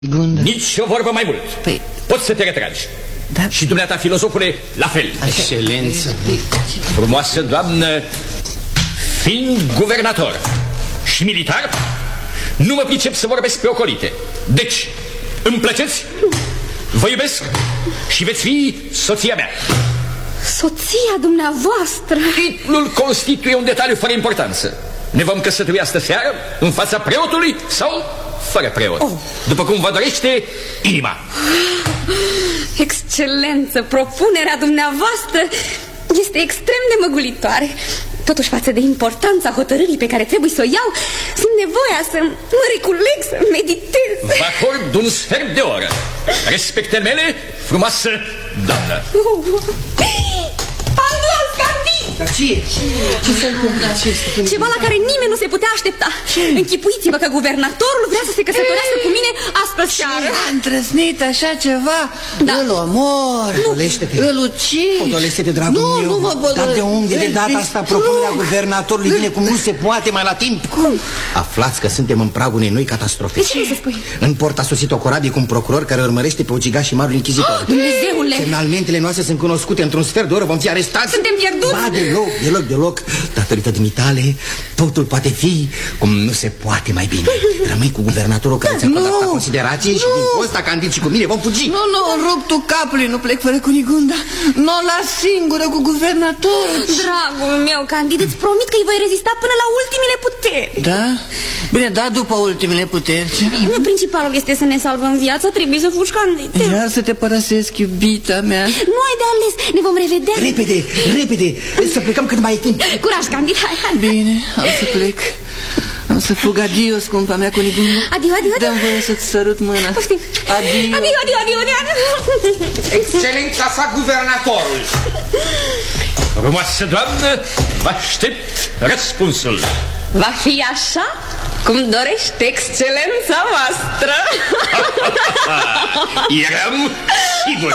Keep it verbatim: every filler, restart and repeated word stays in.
Gândă. Nici o vorbă mai mult. Păi... Poți să te retragi. Da. Și dumneata, filozofule, la fel. Excelență. Frumoasă doamnă, fiind guvernator și militar, nu mă pricep să vorbesc pe ocolite. Deci, îmi plăceți, vă iubesc și veți fi soția mea. Soția dumneavoastră? Titlul constituie un detaliu fără importanță. Ne vom căsători astă seară în fața preotului sau fără preot, oh. după cum vă dorește inima. Excelență, propunerea dumneavoață este extrem de măgulitoare. Totuși, față de importanța hotărârii pe care trebuie să o iau, simt nevoia să mă reculeg, să meditez. Vă acord un sfert de oră. Respectele mele, frumoasă doamnă. Aldous Candy! Dar ce e? Ce se întâmplă acesta? Ceva la care nimeni nu se putea aștepta. Închipuiți-vă că guvernatorul vrea să se căsătorească cu mine astă seară. A îndrăznit așa ceva? Da. Îl omor. Potolește-te. Îl ucizi. Potolește-te, dragul nu, meu. Nu, mă potolește. Dar de unde de data asta propunerea guvernatorului vine cum nu se poate mai la timp? Cum? Aflați că suntem în pragul unei noi catastrofe. De ce nu se spui? În port a sosit o corabie cu un procuror care urmărește pe ucigașii marului inchizitor. Dumnezeule! Semnalmentele noastre sunt cunoscute. Într-un sfert de oră vom fi arestați. Suntem pierduți? Ba, deloc, deloc, deloc. Datorită dumitale, totul poate fi cum nu se poate mai bine. Rămâi cu guvernatorul care ți-a acordat asta considerație și din Costa, Candid și cu mine vom fugi. Nu, nu, rup tu capului, nu plec fără Cunigunda. Nu o las singură cu guvernatorul. Dragul meu, Candid, îți promit că îi voi rezista până la ultimele puteri. Da? Bine, da, după ultimele puteri. Principalul este să ne salvăm viața, trebuie să fugi, Candid. Iar să te părăsesc, iubita mea. Nu ai de ales, ne vom revedea. Repede, repede, să plecăm cât mai e timp. Curaj, Candid, hai, hai. Bine, am să plec. Am să fug, adio, scumpa mea Cunigunda. Adio, adio, adio. Dă-mi voie să-ți sărut mâna. Poftim. Adio. Adio, adio, adio, adio. Excelența sa guvernatorul. Frumoasă doamnă, vă aștept răspunsul. Va fi așa cum dorește excelența voastră. Eram sigur.